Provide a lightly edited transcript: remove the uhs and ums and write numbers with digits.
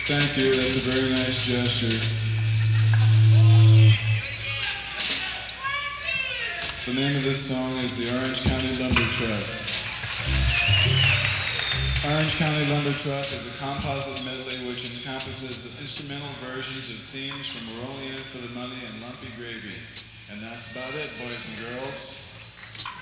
Thank you, that's a very nice gesture. The name of this song is the Orange County Lumber Truck. Orange County Lumber Truck is a composite medley which encompasses the instrumental versions of themes from We're Only In It for the Money and Lumpy Gravy. And that's about it, boys and girls.